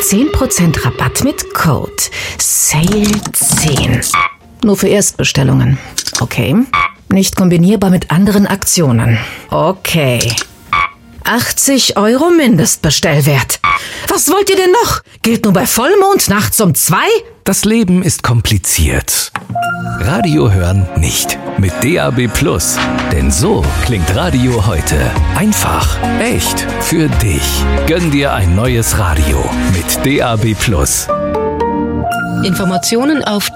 10% Rabatt mit Code SALE10. Nur für Erstbestellungen. Okay. Nicht kombinierbar mit anderen Aktionen. Okay. 80 € Mindestbestellwert. Was wollt ihr denn noch? Gilt nur bei Vollmond nachts um 2? Das Leben ist kompliziert. Radio hören nicht. Mit DAB+. Denn so klingt Radio heute. Einfach, echt, für dich. Gönn dir ein neues Radio mit DAB+. Informationen auf